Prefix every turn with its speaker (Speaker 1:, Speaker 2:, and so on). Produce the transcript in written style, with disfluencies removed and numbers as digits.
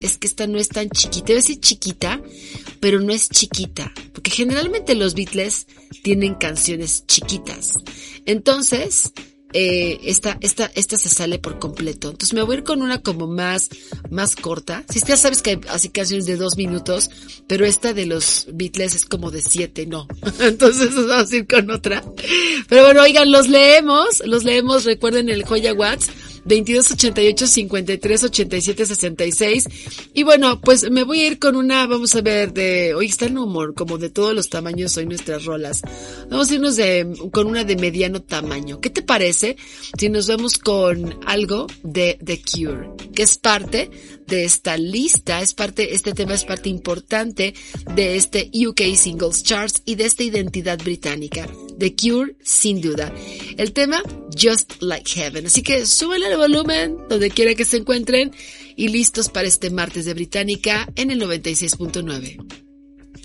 Speaker 1: es que esta no es tan chiquita. Debe ser chiquita, pero no es chiquita. Porque generalmente los Beatles tienen canciones chiquitas. Entonces, esta se sale por completo. Entonces me voy a ir con una como más corta. Si ya sabes que hay así canciones de 2 minutos, pero esta de los Beatles es como de 7, no. Entonces vamos a ir con otra. Pero bueno, oigan, los leemos, recuerden el Joya Watts, 2288-5387-66. Y bueno, pues me voy a ir con una, vamos a ver, hoy está en humor, como de todos los tamaños hoy nuestras rolas. Vamos a irnos con una de mediano tamaño. ¿Qué te parece si nos vamos con algo de The Cure? Que es parte de esta lista, este tema es parte importante de este UK Singles Charts y de esta identidad británica. The Cure, sin duda. El tema, Just Like Heaven. Así que súbele el volumen, donde quiera que se encuentren, y listos para este martes de Británica en el 96.9.